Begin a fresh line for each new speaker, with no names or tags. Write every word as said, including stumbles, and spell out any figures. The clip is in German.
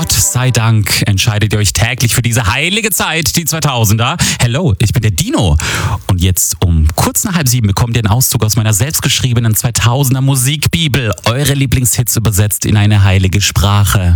Gott sei Dank entscheidet ihr euch täglich für diese heilige Zeit, die zweitausender. Hello, ich bin der Dino. Und jetzt um kurz nach halb sieben bekommt ihr einen Auszug aus meiner selbstgeschriebenen zweitausender Musikbibel. Eure Lieblingshits übersetzt in eine heilige Sprache.